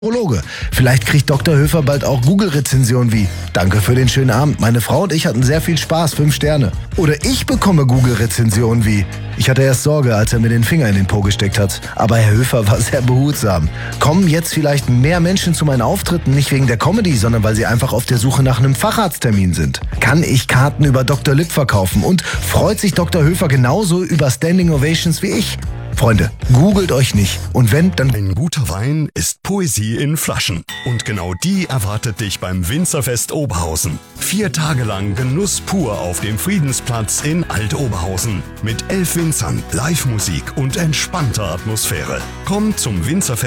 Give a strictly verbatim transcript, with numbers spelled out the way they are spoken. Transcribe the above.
Urologe. Vielleicht kriegt Doktor Höfer bald auch Google-Rezensionen wie „Danke für den schönen Abend. Meine Frau und ich hatten sehr viel Spaß. Fünf Sterne." Oder ich bekomme Google-Rezensionen wie „Ich hatte erst Sorge, als er mir den Finger in den Po gesteckt hat. Aber Herr Höfer war sehr behutsam." Kommen jetzt vielleicht mehr Menschen zu meinen Auftritten, nicht wegen der Comedy, sondern weil sie einfach auf der Suche nach einem Facharzttermin sind? Kann ich Karten über Doktor Lipp verkaufen? Und freut sich Doktor Höfer genauso über Standing Ovations wie ich? Freunde, googelt euch nicht. Und wenn, dann... Ein guter Wein ist Poesie in Flaschen. Und genau die erwartet dich beim Winzerfest Oberhausen. Vier Tage lang Genuss pur auf dem Friedensplatz in Alt-Oberhausen. Mit elf Winzern, Live-Musik und entspannter Atmosphäre. Komm zum Winzerfest